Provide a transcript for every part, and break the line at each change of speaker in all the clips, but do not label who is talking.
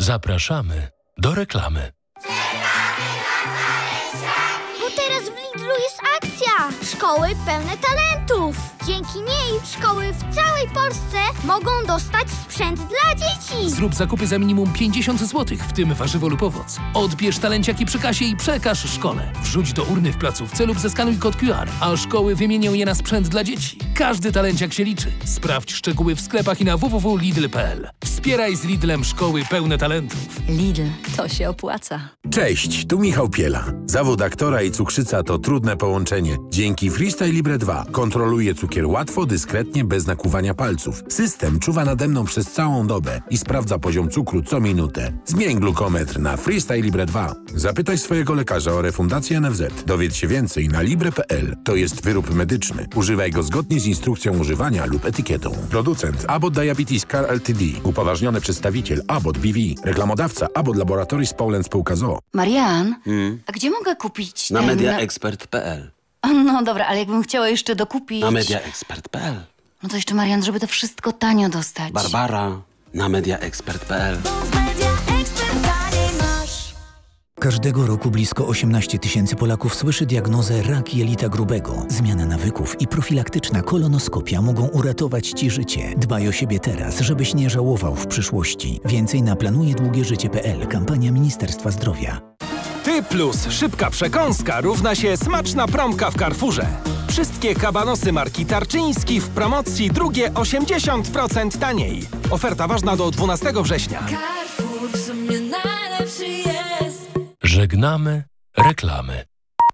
Zapraszamy do reklamy.
Bo teraz w Lidlu jest akcja! Szkoły pełne talentów! Dzięki niej szkoły w całej Polsce mogą dostać sprzęt dla dzieci!
Zrób zakupy za minimum 50 zł, w tym warzywo lub owoc. Odbierz talenciaki przy kasie i przekaż szkole. Wrzuć do urny w placówce lub zeskanuj kod QR, a szkoły wymienią je na sprzęt dla dzieci. Każdy talenciak się liczy. Sprawdź szczegóły w sklepach i na www.lidl.pl. Wspieraj z Lidlem szkoły pełne talentów.
Lidl, to się opłaca.
Cześć, tu Michał Piela. Zawód aktora i cukrzyca to trudne połączenie. Dzięki Freestyle Libre 2 kontroluję cukier łatwo, dyskretnie, bez nakłuwania palców. System czuwa nade mną przez całą dobę i sprawdza poziom cukru co minutę. Zmień glukometr na Freestyle Libre 2. Zapytaj swojego lekarza o refundację NFZ. Dowiedz się więcej na libre.pl. To jest wyrób medyczny. Używaj go zgodnie z instrukcją używania lub etykietą. Producent Abbott Diabetes Care Ltd. Upoważniony przedstawiciel Abbott BV. Reklamodawca Abbott Laboratories Poland Spółka z o.o.
Marian, a gdzie mogę kupić
Na
ten...
mediaexpert.pl.
No dobra, ale jakbym chciała jeszcze dokupić...
Na mediaexpert.pl.
No to jeszcze, Marian, żeby to wszystko tanio dostać.
Barbara. Na mediaexpert.pl.
Każdego roku blisko 18 000 Polaków słyszy diagnozę rak jelita grubego. Zmiana nawyków i profilaktyczna kolonoskopia mogą uratować Ci życie. Dbaj o siebie teraz, żebyś nie żałował w przyszłości. Więcej na planujedługieżycie.pl. Kampania Ministerstwa Zdrowia.
Ty plus szybka przekąska równa się smaczna promka w Carrefourze. Wszystkie kabanosy marki Tarczyński w promocji, drugie 80% taniej. Oferta ważna do 12 września.
Carrefour w sumie najlepszy jest.
Żegnamy reklamy.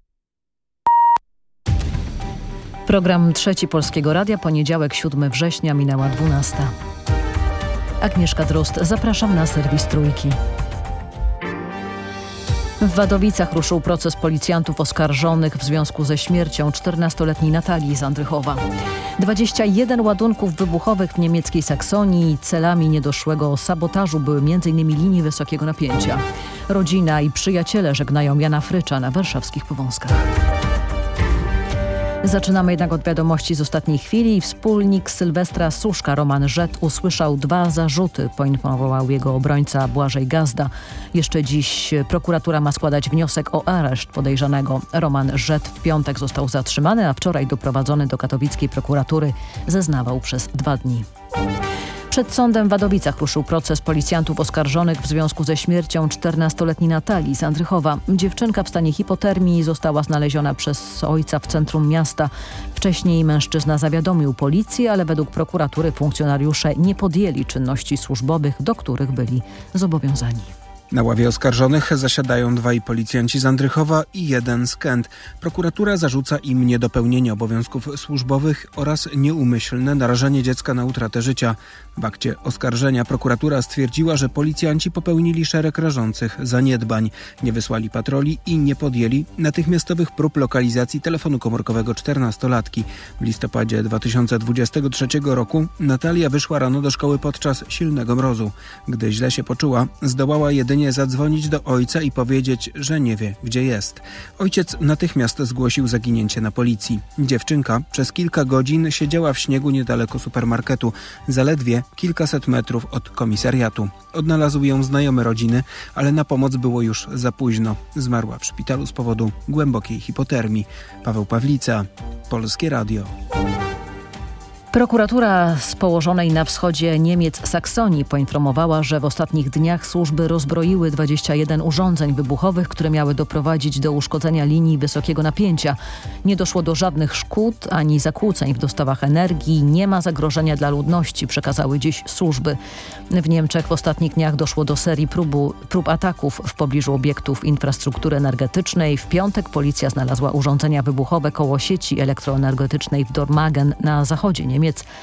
Program Trzeci Polskiego Radia, poniedziałek 7 września, minęła 12. Agnieszka Drozd, zapraszam na serwis Trójki. W Wadowicach ruszył proces policjantów oskarżonych w związku ze śmiercią 14-letniej Natalii z Andrychowa. 21 ładunków wybuchowych w niemieckiej Saksonii. Celami niedoszłego sabotażu były m.in. linie wysokiego napięcia. Rodzina i przyjaciele żegnają Jana Frycza na warszawskich Powązkach. Zaczynamy jednak od wiadomości z ostatniej chwili. Wspólnik Sylwestra Suszka, Roman Rzet, usłyszał 2 zarzuty, poinformował jego obrońca Błażej Gazda. Jeszcze dziś prokuratura ma składać wniosek o areszt podejrzanego. Roman Rzet w piątek został zatrzymany, a wczoraj doprowadzony do katowickiej prokuratury zeznawał przez 2 dni. Przed sądem w Wadowicach ruszył proces policjantów oskarżonych w związku ze śmiercią 14-letniej Natalii z Andrychowa. Dziewczynka w stanie hipotermii została znaleziona przez ojca w centrum miasta. Wcześniej mężczyzna zawiadomił policję, ale według prokuratury funkcjonariusze nie podjęli czynności służbowych, do których byli zobowiązani.
Na ławie oskarżonych zasiadają 2 policjanci z Andrychowa i 1 z Kęt. Prokuratura zarzuca im niedopełnienie obowiązków służbowych oraz nieumyślne narażenie dziecka na utratę życia. W akcie oskarżenia prokuratura stwierdziła, że policjanci popełnili szereg rażących zaniedbań. Nie wysłali patroli i nie podjęli natychmiastowych prób lokalizacji telefonu komórkowego 14-latki. W listopadzie 2023 roku Natalia wyszła rano do szkoły podczas silnego mrozu. Gdy źle się poczuła, zdołała jedynie zadzwonić do ojca i powiedzieć, że nie wie, gdzie jest. Ojciec natychmiast zgłosił zaginięcie na policji. Dziewczynka przez kilka godzin siedziała w śniegu niedaleko supermarketu, zaledwie kilkaset metrów od komisariatu. Odnalazł ją znajomy rodziny, ale na pomoc było już za późno. Zmarła w szpitalu z powodu głębokiej hipotermii. Paweł Pawlica, Polskie Radio.
Prokuratura z położonej na wschodzie Niemiec Saksonii poinformowała, że w ostatnich dniach służby rozbroiły 21 urządzeń wybuchowych, które miały doprowadzić do uszkodzenia linii wysokiego napięcia. Nie doszło do żadnych szkód ani zakłóceń w dostawach energii. Nie ma zagrożenia dla ludności, przekazały dziś służby. W Niemczech w ostatnich dniach doszło do serii prób ataków w pobliżu obiektów infrastruktury energetycznej. W piątek policja znalazła urządzenia wybuchowe koło sieci elektroenergetycznej w Dormagen na zachodzie Niemiec.